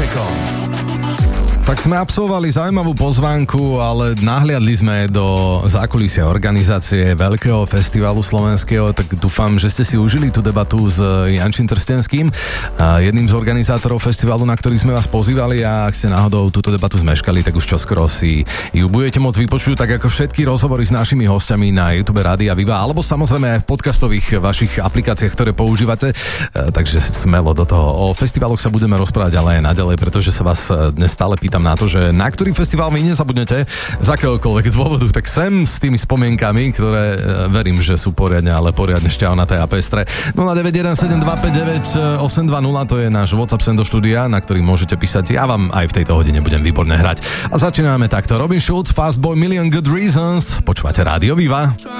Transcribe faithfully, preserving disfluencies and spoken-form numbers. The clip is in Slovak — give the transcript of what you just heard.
Vašekom. Tak sme absolvovali zaujímavú pozvánku, ale nahliadli sme do zákulisia organizácie veľkého festivalu slovenského, tak dúfam, že ste si užili tú debatu s Jančím Trstenským, jedným z organizátorov festivalu, na ktorý sme vás pozývali, a ak ste náhodou túto debatu zmeškali, tak už čoskoro si ju budete môcť vypočuť, tak ako všetky rozhovory s našimi hostiami na YouTube Rádia Viva, alebo samozrejme aj v podcastových vašich aplikáciách, ktoré používate. Takže smelo do toho. O festivaloch sa budeme rozprávať ale aj naďalej, pretože sa vás dnes stále pýtam na to, že na ktorý festival vy nezabudnete z akéhokoľvek dôvodu, tak sem s tými spomienkami, ktoré verím, že sú poriadne, ale poriadne šťavnaté a pestré. nula deväť jeden sedem dva päť deväť osem dva nula, to je náš WhatsApp sem do štúdia, na ktorý môžete písať. Ja vám aj v tejto hodine budem výborne hrať. A začíname takto. Robin Schulz, Fast Boy, Million Good Reasons. Počúvate Rádio Viva.